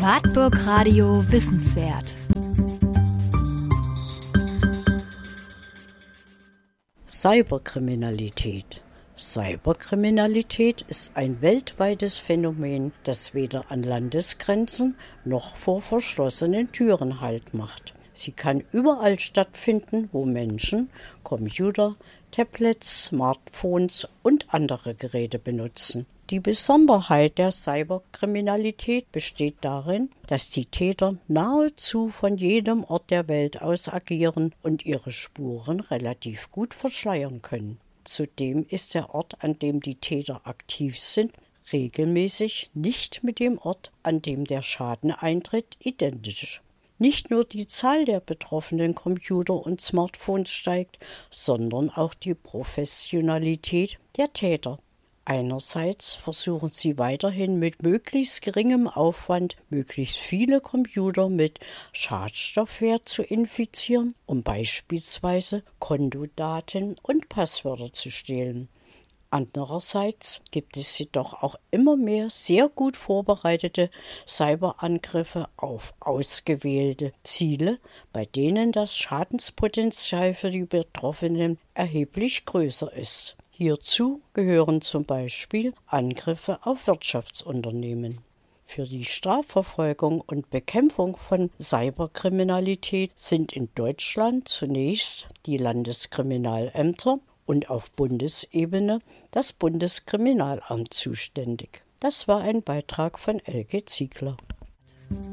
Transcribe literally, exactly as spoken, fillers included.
Wartburg Radio Wissenswert. Cyberkriminalität. Cyberkriminalität ist ein weltweites Phänomen, das weder an Landesgrenzen noch vor verschlossenen Türen Halt macht. Sie kann überall stattfinden, wo Menschen Computer, Tablets, Smartphones und andere Geräte benutzen. Die Besonderheit der Cyberkriminalität besteht darin, dass die Täter nahezu von jedem Ort der Welt aus agieren und ihre Spuren relativ gut verschleiern können. Zudem ist der Ort, an dem die Täter aktiv sind, regelmäßig nicht mit dem Ort, an dem der Schaden eintritt, identisch. Nicht nur die Zahl der betroffenen Computer und Smartphones steigt, sondern auch die Professionalität der Täter. Einerseits versuchen sie weiterhin mit möglichst geringem Aufwand, möglichst viele Computer mit Schadstoffware zu infizieren, um beispielsweise Kontodaten und Passwörter zu stehlen. Andererseits gibt es jedoch auch immer mehr sehr gut vorbereitete Cyberangriffe auf ausgewählte Ziele, bei denen das Schadenspotenzial für die Betroffenen erheblich größer ist. Hierzu gehören zum Beispiel Angriffe auf Wirtschaftsunternehmen. Für die Strafverfolgung und Bekämpfung von Cyberkriminalität sind in Deutschland zunächst die Landeskriminalämter und auf Bundesebene das Bundeskriminalamt zuständig. Das war ein Beitrag von Elke Ziegler.